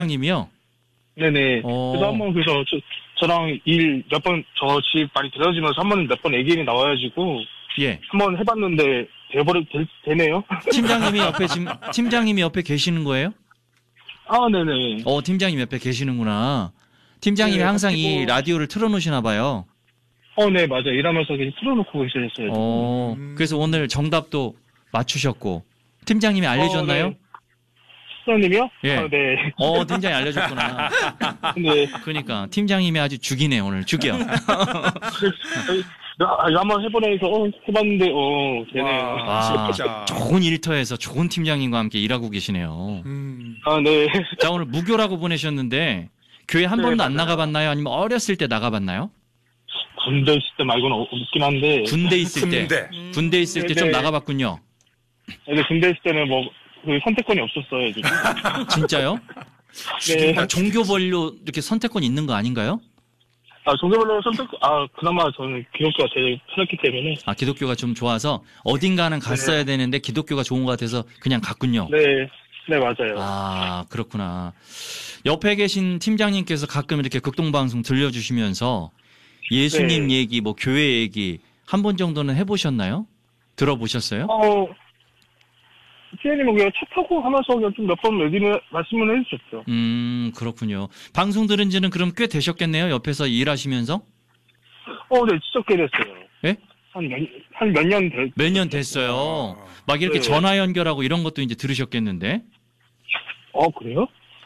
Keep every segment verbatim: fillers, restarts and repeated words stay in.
님이요? 네네. 어. 그래서 한번 그래서 저, 저랑 일 몇 번 저 집 많이 데려다주면서 한 번 몇 번 얘기는 나와가지고 예. 한번 해봤는데 돼버려 되, 되네요. 팀장님이 옆에 지금 팀장님이 옆에 계시는 거예요? 아 네네. 어, 팀장님 옆에 계시는구나. 팀장님이 네, 항상 같이 이 뭐- 라디오를 틀어놓으시나 봐요. 어 네 맞아 요 일하면서 계속 틀어놓고 계셨어요. 어, 음. 그래서 오늘 정답도 맞추셨고 팀장님이 알려줬나요? 어, 네. 수사님이요? 예. 아, 네. 어, 팀장이 알려줬구나. 근데 그러니까 팀장님이 아주 죽이네 오늘 죽여. 아, 이거 한번 해보라해서 어 해봤는데 어 되네요. 와, 아, 진짜. 좋은 일터에서 좋은 팀장님과 함께 일하고 계시네요. 음. 아 네. 자, 오늘 무교라고 보내셨는데 교회 한 네, 번도 안 맞아요. 나가봤나요? 아니면 어렸을 때 나가봤나요? 군대 있을 때 말고는 없- 없긴 한데. 군대 있을 때. 군대. 군대 있을 때 좀 네. 나가봤군요. 근데 군대 있을 때는 뭐 그 선택권이 없었어요 지금. 진짜요? 네. 아, 종교별로 이렇게 선택권 있는 거 아닌가요? 아 종교별로 선택. 아 그나마 저는 기독교가 제일 편했기 때문에. 아, 기독교가 좀 좋아서 어딘가는 갔어야 되는데 기독교가 좋은 것 같아서 그냥 갔군요. 네. 네 맞아요. 아, 그렇구나. 옆에 계신 팀장님께서 가끔 이렇게 극동방송 들려주시면서 예수님 네. 얘기, 뭐 교회 얘기 한 번 정도는 해보셨나요? 들어보셨어요? 어. 피디님은 그냥 차 타고 하면서 그냥 좀 몇 번 얘기는 말씀을 해주셨죠. 음, 그렇군요. 방송 들은 지는 그럼 꽤 되셨겠네요? 옆에서 일하시면서? 어, 네, 진짜 꽤 됐어요. 예? 한 몇, 한 몇 년 됐, 몇 년 됐어요. 막 이렇게 네. 전화 연결하고 이런 것도 이제 들으셨겠는데? 어, 그래요?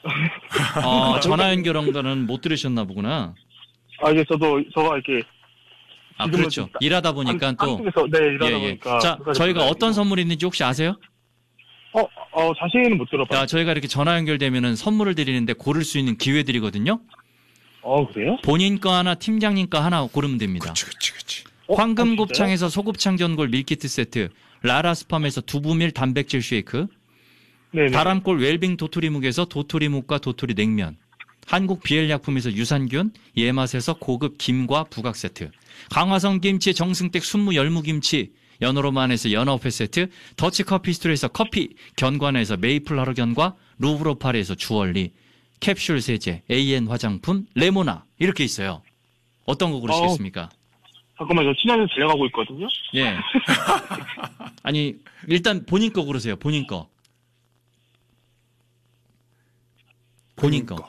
아, 전화 연결한 거는 못 들으셨나 보구나. 아, 이제 저도, 저가 이렇게. 아, 지금은 그렇죠. 좀 일하다 보니까 한- 또. 한국에서, 네, 일하다 예, 예. 보니까. 자, 그래서 저희가 제가 어떤 이거- 선물이 있는지 혹시 아세요? 어, 어, 자세히는 못 들어봐요. 자, 저희가 이렇게 전화 연결되면은 선물을 드리는데 고를 수 있는 기회들이거든요. 어, 그래요? 본인 거 하나, 팀장님 거 하나 고르면 됩니다. 그치, 그치, 그치. 어, 황금곱창에서 소곱창 전골 밀키트 세트, 라라스팜에서 두부밀 단백질 쉐이크, 네네. 다람골 웰빙 도토리묵에서 도토리묵과 도토리 냉면, 한국 비엘약품에서 유산균, 예맛에서 고급 김과 부각 세트, 강화성 김치 정승댁 순무 열무김치, 연어로만에서 연어회 세트, 더치커피 스토리에서 커피, 견관에서 메이플 하루견과 루브로팔에서 주얼리, 캡슐 세제, 에이엔 화장품, 레모나 이렇게 있어요. 어떤 거 고르시겠습니까? 잠깐만, 저 친하게 달려가고 있거든요? 예. 아니, 일단 본인 거 고르세요. 본인 거. 본인 거.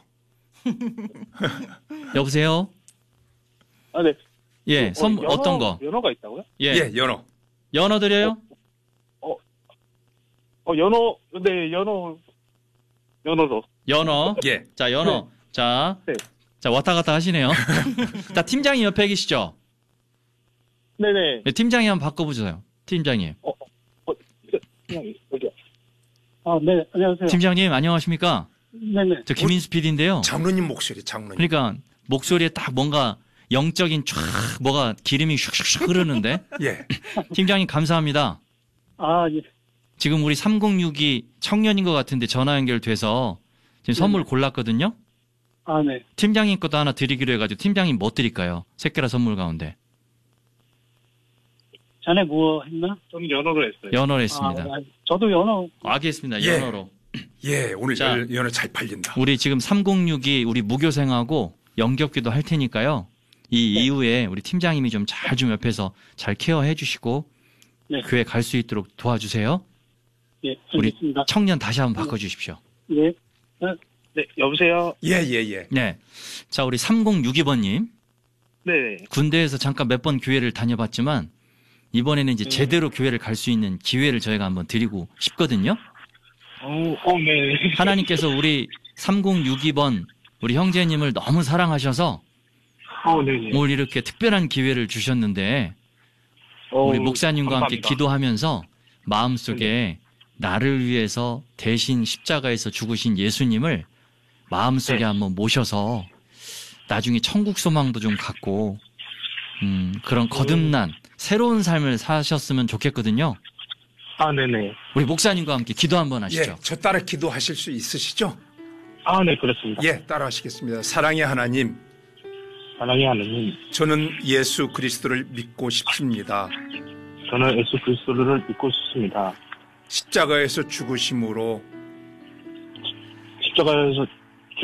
여보세요? 아, 네. 예, 어, 선물 연어- 어떤 거? 연어가 있다고요? 예. 예, 연어. 연어 드려요? 어, 연어, 네, 연어, 연어도. 연어. 예. 자, 연어. 자. 네. 자, 왔다 갔다 하시네요. 자, 팀장님 옆에 계시죠? 네네. 네, 팀장님 한번 바꿔보세요. 팀장님. 그냥, 여기요. 아, 네, 안녕하세요. 팀장님, 안녕하십니까? 네네. 저 김인수 피디인데요. 장로님 목소리, 장로님. 그러니까, 목소리에 딱 뭔가 영적인 촤, 뭐가 기름이 슉슉슉 흐르는데. 예. 팀장님, 감사합니다. 아, 예. 지금 우리 삼공육이 청년인 것 같은데 전화 연결돼서 지금 선물 골랐거든요. 아, 네. 팀장님 것도 하나 드리기로 해가지고 팀장님 뭐 드릴까요? 새끼라 선물 가운데. 자네 뭐 했나? 저는 연어로 했어요. 연어를 했습니다. 아, 저도 연어. 알겠습니다. 예. 연어로. 예, 오늘 자. 연- 연어 잘 팔린다. 우리 지금 삼공육이 우리 무교생하고 연겹기도 할 테니까요. 이 네. 이후에 우리 팀장님이 좀 잘 좀 옆에서 잘 케어해 주시고 네. 교회 갈 수 있도록 도와주세요. 예, 우리 알겠습니다. 청년 다시 한번 바꿔주십시오. 예. 아, 네, 여보세요? 예, 예, 예. 네. 자, 우리 삼공육이 번님. 네. 군대에서 잠깐 몇 번 교회를 다녀봤지만 이번에는 이제 네. 제대로 교회를 갈 수 있는 기회를 저희가 한번 드리고 싶거든요. 어, 어, 네. 하나님께서 우리 삼공육이 번 우리 형제님을 너무 사랑하셔서 어, 네네. 오늘 이렇게 특별한 기회를 주셨는데 어, 우리 목사님과 함께 감사합니다. 기도하면서 마음속에 나를 위해서 대신 십자가에서 죽으신 예수님을 마음속에 네. 한번 모셔서 나중에 천국 소망도 좀 갖고 음, 그런 거듭난 새로운 삶을 사셨으면 좋겠거든요. 아, 네네. 우리 목사님과 함께 기도 한번 하시죠. 예, 저 따라 기도하실 수 있으시죠? 아, 네, 그렇습니다. 예, 따라 하시겠습니다. 사랑의 하나님, 사랑의 하나님, 저는 예수 그리스도를 믿고 싶습니다. 저는 예수 그리스도를 믿고 싶습니다. 십자가에서 죽으심으로 십자가에서